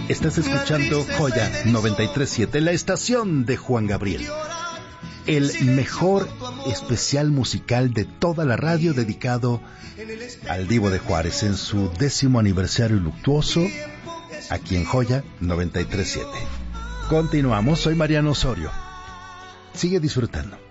Estás escuchando Joya 93.7, la estación de Juan Gabriel. El mejor especial musical de toda la radio dedicado al Divo de Juárez en su 10º aniversario luctuoso, aquí en Joya 93.7. Continuamos, soy Mariano Osorio. Sigue disfrutando.